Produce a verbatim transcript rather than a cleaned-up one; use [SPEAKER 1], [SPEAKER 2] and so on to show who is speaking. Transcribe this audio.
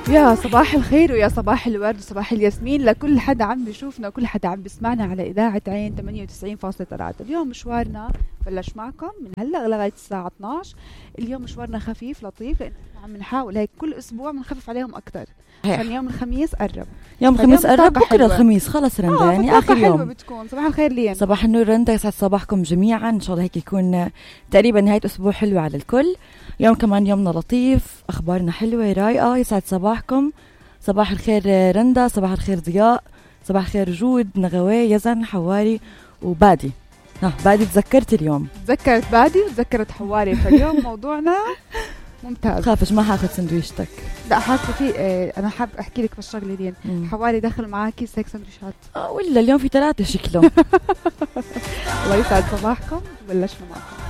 [SPEAKER 1] يا صباح الخير ويا صباح الورد وصباح الياسمين لكل حدا عم بيشوفنا وكل حدا عم بيسمعنا على إذاعة عين ثمانية وتسعين فاصلة ثلاثة. اليوم مشوارنا بلش معكم من هلأ لغاية الساعة اثني عشر. اليوم مشوارنا خفيف لطيف لأن عم نحاول هيك كل أسبوع بنخفف عليهم أكتر. كان يوم الخميس قرب،
[SPEAKER 2] يوم الخميس قرب، بكرة الخميس خلص رندا.
[SPEAKER 1] آه
[SPEAKER 2] يعني آخر يوم
[SPEAKER 1] بتكون. صباح الخير لين.
[SPEAKER 2] صباح النور رندا، يسعد صباحكم جميعا. إن شاء الله هيك يكون تقريبا نهاية أسبوع حلوة على الكل. يوم كمان يومنا لطيف، أخبارنا حلوة رايقة. يسعد صباحكم. صباح الخير رندا، صباح الخير ضياء، صباح الخير جود، نغوي، يزن، حواري وبادي. ها بادي تذكرت اليوم،
[SPEAKER 1] تذكرت بادي وتذكرت حواري. فاليوم موضوعنا ممتاز.
[SPEAKER 2] خافش ما هاخد سندويشتك.
[SPEAKER 1] لا حاسه في إيه، انا حاب احكي لك بالشغله دي. حوالي دخل معاه كيس هيك سندويشات.
[SPEAKER 2] اه ولا اليوم في ثلاثه شكله.
[SPEAKER 1] الله يسعد صباحكم. بلشنا معكم.